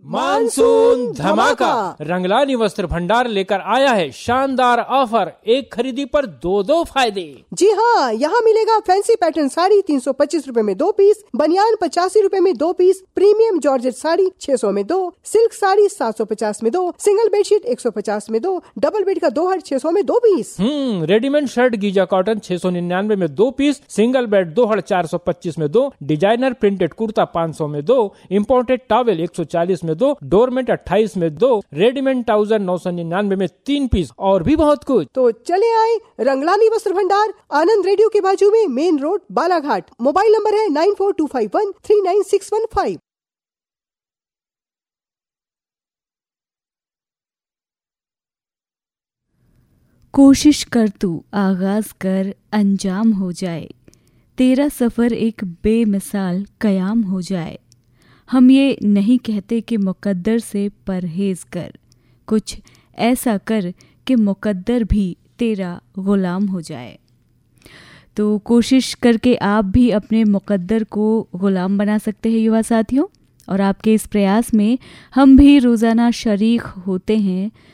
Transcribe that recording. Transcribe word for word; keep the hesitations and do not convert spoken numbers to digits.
Monsoon धमाका। रंगलानी वस्त्र भंडार लेकर आया है शानदार ऑफर, एक खरीदी पर दो दो फायदे। जी हाँ, यहाँ मिलेगा फैंसी पैटर्न साड़ी तीन सौ पच्चीस रूपए में दो पीस, बनियान पचासी रूपए में दो पीस, प्रीमियम जॉर्जेट साड़ी छह सौ में दो, सिल्क साड़ी सात सौ पचास में दो, सिंगल बेडशीट एक सौ पचास में दो, डबल बेड का दो हट छह सौ में दो पीस। हम्म रेडीमेड शर्ट गीजा कॉटन छह सौ निन्यानवे में दो पीस, सिंगल बेड दो हट चार सौ पच्चीस में दो, डिजाइनर प्रिंटेड कुर्ता पाँच सौ में दो, इम्पोर्टेड टॉवेल एक सौ चालीस में दो, डोरमेट अट्ठाईस में दो, रेडीमेड ट्राउजर नौ सौ निन्यानवे में तीन पीस और भी बहुत कुछ। तो चले आए रंगलानी वस्त्र भंडार, आनंद रेडियो के बाजू में, main road, Balaghat. Mobile number है nine four to five one three nine six one five. कोशिश कर तू आगाज कर अंजाम हो जाए, तेरा सफर एक बेमिसाल कयाम हो जाए। हम ये नहीं कहते कि मुकद्दर से परहेज कर, कुछ ऐसा कर कि मुकद्दर भी तेरा गुलाम हो जाए। तो कोशिश करके आप भी अपने मुकद्दर को गुलाम बना सकते हैं युवा साथियों, और आपके इस प्रयास में हम भी रोज़ाना शरीक होते हैं।